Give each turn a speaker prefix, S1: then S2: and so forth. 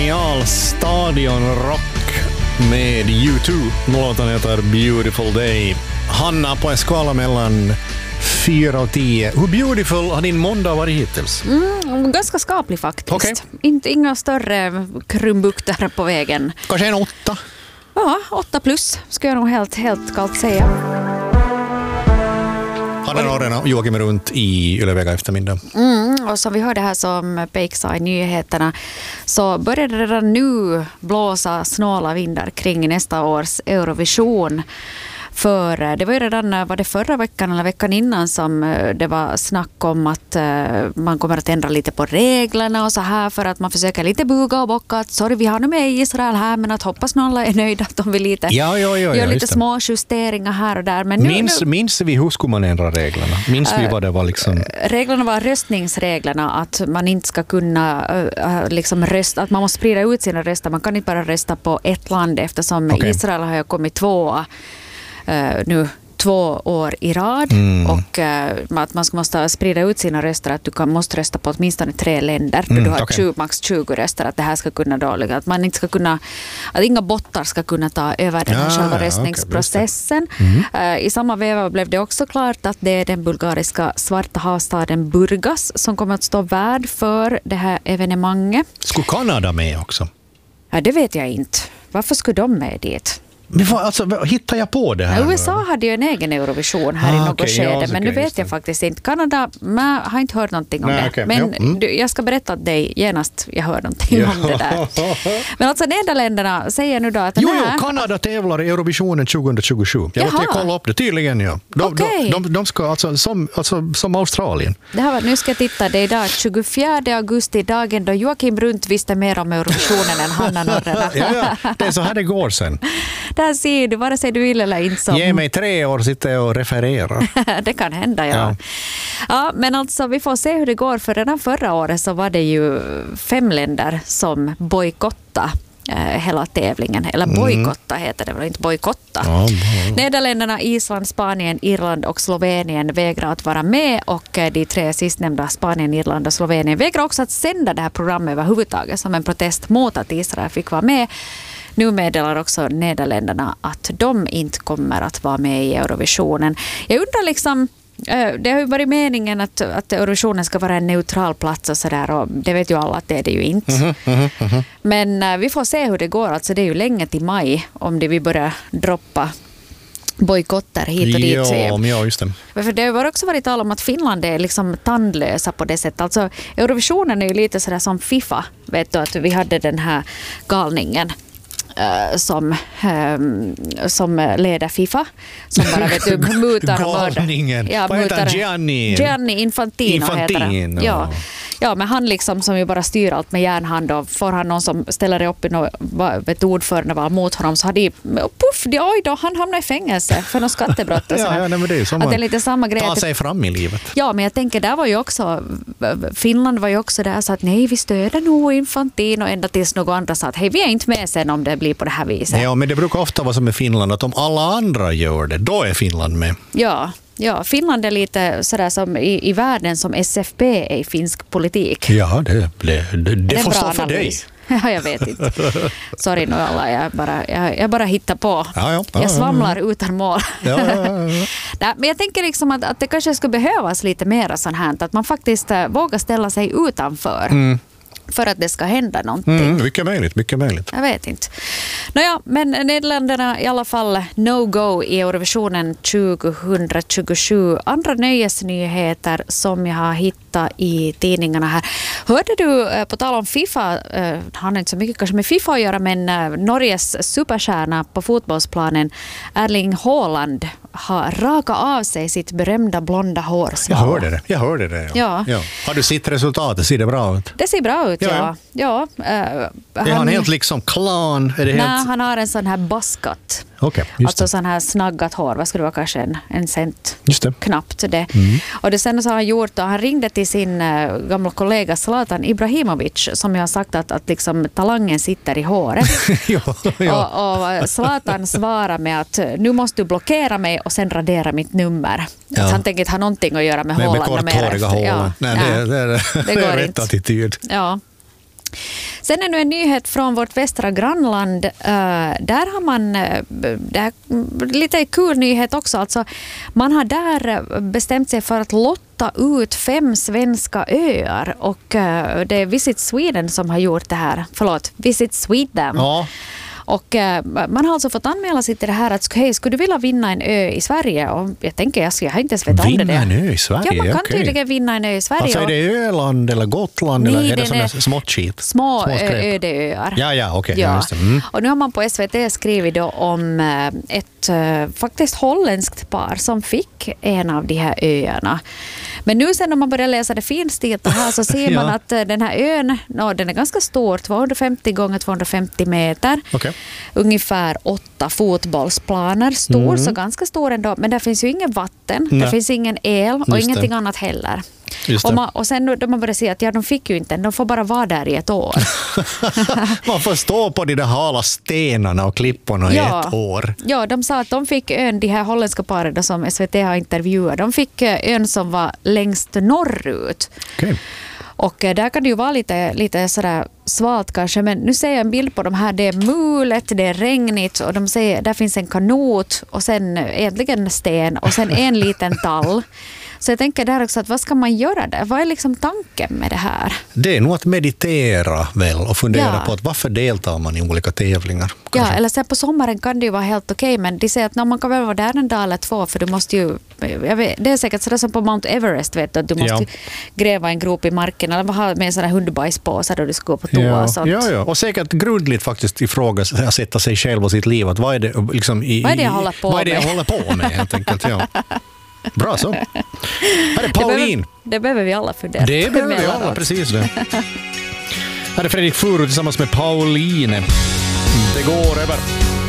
S1: genial stadionrock med U2. Låten heter Beautiful Day. Hanna, på en skala mellan 4 och 10. Hur beautiful har din måndag varit hittills?
S2: Ganska skaplig faktiskt.
S1: Okay.
S2: Inga större krumbukter på vägen.
S1: Kanske en 8?
S2: Ja, 8+. Ska jag nog helt kallt säga.
S1: Hade någon Joakim runt i Ylevega eftermiddag.
S2: Och som vi hörde här som Peik sa i nyheterna, så börjar det redan nu blåsa snåla vindar kring nästa års Eurovision. För det var ju redan förra veckan eller veckan innan som det var snack om att man kommer att ändra lite på reglerna och så här, för att man försöker lite buga och bocka att sorry, vi har nu med Israel här, men att hoppas någon alla är nöjda att de vill lite gör lite små justeringar här och där. Men
S1: minns vi hur skulle man ändra reglerna? Minns vi vad det var liksom? Reglerna
S2: var röstningsreglerna, att man inte ska kunna liksom rösta, att man måste sprida ut sina röster. Man kan inte bara rösta på ett land eftersom Israel har ju kommit nu 2 år i rad och att man måste sprida ut sina röster, att du måste rösta på åtminstone 3 länder för du har max 20 röster, att det här ska kunna att man inte ska kunna, att inga bottar ska kunna ta över den här själva röstningsprocessen. I samma veva blev det också klart att det är den bulgariska svarta havsstaden Burgas som kommer att stå värd för det här evenemanget.
S1: Skulle Kanada med också?
S2: Ja, det vet jag inte. Varför skulle de med dit?
S1: Men hittar jag på det här?
S2: USA hade ju en egen Eurovision här i något skede, men nu vet jag faktiskt inte. Kanada, jag har inte hört någonting om det. Men jag ska berätta till dig genast jag hör någonting om det där. Men alltså Nederländerna säger nu då att
S1: Kanada tävlar i Eurovisionen 2027. Jag måste kolla upp det tydligen, ja. De ska alltså som Australien.
S2: Nu ska jag titta, det är idag 24 augusti, dagen då Joakim Brunt visste mer om Eurovisionen än Hanna Norrena.
S1: Det är så här det går sen.
S2: Där ser du, vare sig du vill eller inte.
S1: Ge mig 3 år, sitter jag och refererar.
S2: Det kan hända, ja. Men alltså vi får se hur det går, för redan förra året så var det ju 5 länder som bojkottade hela tävlingen. Eller bojkotta heter det väl, inte bojkotta. Nederländerna, Island, Spanien, Irland och Slovenien vägrar att vara med, och de 3 sistnämnda, Spanien, Irland och Slovenien, vägrar också att sända det här programmet överhuvudtaget som en protest mot att Israel fick vara med. Nu meddelar också Nederländerna att de inte kommer att vara med i Eurovisionen. Jag undrar liksom, det har ju varit meningen att Eurovisionen ska vara en neutral plats och sådär, och det vet ju alla att det är det ju inte. Men vi får se hur det går. Alltså det är ju länge till maj om vi börjar droppa bojkotter hit och dit.
S1: Ja, just det.
S2: För det har också varit tal om att Finland är liksom tandlösa på det sättet. Alltså Eurovisionen är ju lite sådär som FIFA. Vet du att vi hade den här galningen som leder FIFA, som bara vet du mutar och
S1: galningen. Vad heter
S2: Gianni Infantino heter han. Ja, men han liksom som ju bara styr allt med järnhand, och får han någon som ställer upp i något ordförandeval mot honom, så hade han hamnar i fängelse för något skattebrott. Och
S1: men det är ju som
S2: att det är lite samma grej.
S1: Ta sig fram i livet.
S2: Ja, men jag tänker, där var ju också Finland var ju också där, så att nej, vi stöder nog Infantino, ända tills någon andra sa att hej, vi är inte med sen om det blir på det här viset.
S1: Ja, men det brukar ofta vara som med Finland, att om alla andra gör det, då är Finland med.
S2: Ja, Finland är lite sådär som i världen som SFP är i finsk politik.
S1: Ja, det får stå för dig.
S2: Ja, jag vet inte. Sorry nu alla, jag bara hittar på. Jag svamlar utan mål. Nej, men jag tänker liksom att det kanske skulle behövas lite mer sånt här, att man faktiskt vågar ställa sig utanför. För att det ska hända någonting.
S1: Mycket möjligt.
S2: Jag vet inte. Nåja, men Nederländerna i alla fall no-go i Eurovisionen 2027. Andra nöjesnyheter som jag har hittat i tidningarna här. Hörde du, på tal om FIFA, har inte så mycket kanske med FIFA att göra, men Norges superstjärna på fotbollsplanen, Erling Haaland, har rakat av sig sitt berömda blonda hår.
S1: Jag hörde det. Ja. Har du sett resultatet? Ser det bra ut?
S2: Det ser bra ut, ja.
S1: Är han helt liksom klan?
S2: Han har en sån här baskat. Alltså sån här snaggat hår. Vad skulle det vara, kanske en cent?
S1: Just det.
S2: Knappt det. Och det sen så har han gjort, och han ringde till sin gamla kollega Zlatan Ibrahimovic, som jag har sagt att liksom talangen sitter i håret. Och Zlatan svarar med att nu måste du blockera mig och sen radera mitt nummer. Han tänker inte ha någonting att göra med Haaland.
S1: Med korthåriga Haaland. Nej, det är
S2: går
S1: rätt
S2: inte.
S1: attityd.
S2: Ja. Sen är nu en nyhet från vårt västra grannland. Där har man lite kul nyhet också. Alltså, man har där bestämt sig för att lotta ut 5 svenska öar. Och det är Visit Sweden som har gjort det här. Förlåt, Visit Sweden.
S1: Ja.
S2: Och man har alltså fått anmäla sig till det här att hej, skulle du vilja vinna en ö i Sverige? Och jag tänker, jag har inte ens vet om det.
S1: Vinna en ö i Sverige?
S2: Ja, man kan tydligen vinna en ö i Sverige.
S1: Alltså är det Öland eller Gotland?
S2: Nej,
S1: eller är det sådana smått skit?
S2: Små ödeöar.
S1: Ja, okej.
S2: Ja.
S1: Just det. Mm.
S2: Och nu har man på SVT skrivit då om ett faktiskt holländskt par som fick en av de här öarna. Men nu sen när man börjar läsa det finstilta här så ser man att den här ön, den är ganska stor, 250 gånger 250 meter.
S1: Okay.
S2: Ungefär 8 fotbollsplaner stor, så ganska stor ändå. Men där finns ju ingen vatten, där finns ingen el och ingenting annat heller. Och sen då man börjar säga att de fick ju inte, de får bara vara där i ett år.
S1: Man får stå på de där hala stenarna och klipporna i ett år.
S2: Ja, de sa att de fick ön, de här holländska paren som SVT har intervjuat, de fick ön som var längst norrut.
S1: Okay.
S2: Och där kan det ju vara lite sådär svalt kanske, men nu ser jag en bild på de här, det är mulet, det är regnigt och de säger där finns en kanot och sen egentligen sten och sen en liten tall. Så jag tänker där också att vad ska man göra där? Vad är liksom tanken med det här?
S1: Det är nog att meditera väl och fundera på att varför deltar man i olika tävlingar. Kanske.
S2: Ja, eller sen på sommaren kan det ju vara helt okej, men de säger att man kan väl vara där en dag eller 2 för du måste ju, det är säkert sådär som på Mount Everest vet du, att du måste gräva en grop i marken eller ha med en sån här hundbajspåse då du ska gå på toa och sånt.
S1: Ja, och säkert grundligt faktiskt ifrågasätta sig själv och sitt liv. Att vad är det liksom
S2: vad är det jag håller på med
S1: helt enkelt, ja. Bra så. Här är Pauline.
S2: Det behöver vi alla fundera.
S1: Det behöver vi alla, precis det. Här är Fredrik Furu tillsammans med Pauline. Det går över.